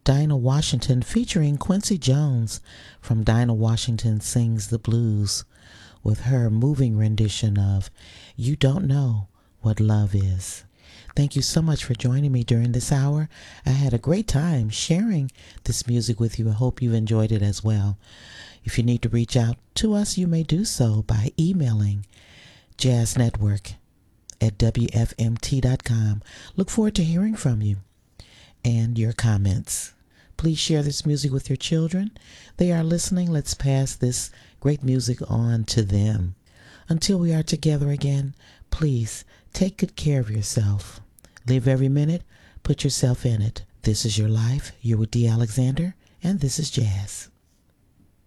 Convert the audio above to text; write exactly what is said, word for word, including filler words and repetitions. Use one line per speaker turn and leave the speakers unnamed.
Dinah Washington featuring Quincy Jones from Dinah Washington Sings the Blues with her moving rendition of You Don't Know What Love Is. Thank you so much for joining me during this hour. I had a great time sharing this music with you. I hope you've enjoyed it as well. If you need to reach out to us, you may do so by emailing jazznetwork at w f m t dot com. Look forward to hearing from you and your comments. Please share this music with your children. They are listening. Let's pass this great music on to them. Until we are together again, please take good care of yourself. Live every minute. Put yourself in it. This is your life. You're with D. Alexander, and this is Jazz.